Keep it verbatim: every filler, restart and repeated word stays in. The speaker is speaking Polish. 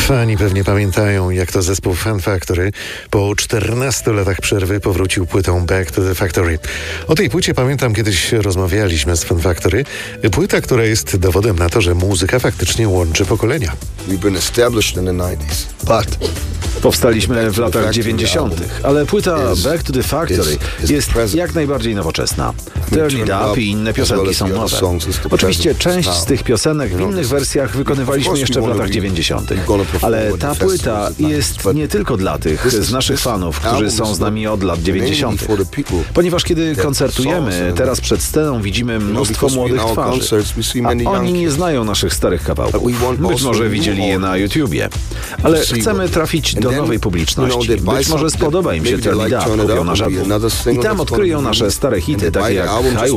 Fani pewnie pamiętają, jak to zespół Fun Factory po czternastu latach przerwy powrócił płytą Back to the Factory. O tej płycie pamiętam, kiedyś rozmawialiśmy z Fun Factory. Płyta, która jest dowodem na to, że muzyka faktycznie łączy pokolenia. We've been established in the nineties, but Powstaliśmy w latach dziewięćdziesiątych, ale płyta Back to the Factory jest jak najbardziej nowoczesna. Turn It Up i inne piosenki są nowe. Oczywiście część z tych piosenek w innych wersjach wykonywaliśmy jeszcze w latach dziewięćdziesiątych. Ale ta płyta jest nie tylko dla tych z naszych fanów, którzy są z nami od lat dziewięćdziesiątych. Ponieważ kiedy koncertujemy, teraz przed sceną widzimy mnóstwo młodych twarzy, a oni nie znają naszych starych kawałków. Być może widzieli je na YouTubie. Ale chcemy trafić do nowej publiczności. Być może spodoba im się Turn It Up, kupią nasz album i tam odkryją nasze stare hity, takie jak